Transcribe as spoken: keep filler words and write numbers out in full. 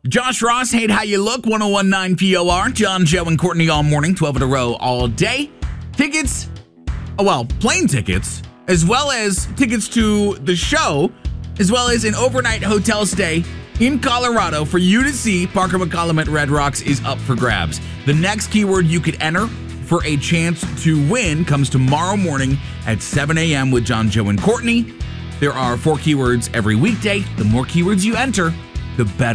Josh Ross, Hate How You Look, one oh one point nine P O R. John, Joe, and Courtney all morning, twelve in a row all day. Tickets, oh, well, plane tickets, as well as tickets to the show, as well as an overnight hotel stay in Colorado for you to see Parker McCollum at Red Rocks is up for grabs. The next keyword you could enter for a chance to win comes tomorrow morning at seven a.m. with John, Joe, and Courtney. There are four keywords every weekday. The more keywords you enter, the better.